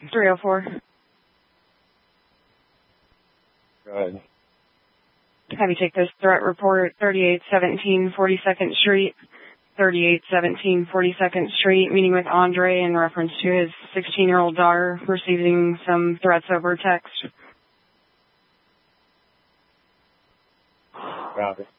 304. Go ahead. Have you take this threat report, 3817 42nd Street, 3817 42nd Street, meeting with Andre in reference to his 16-year-old daughter receiving some threats over text. Copy.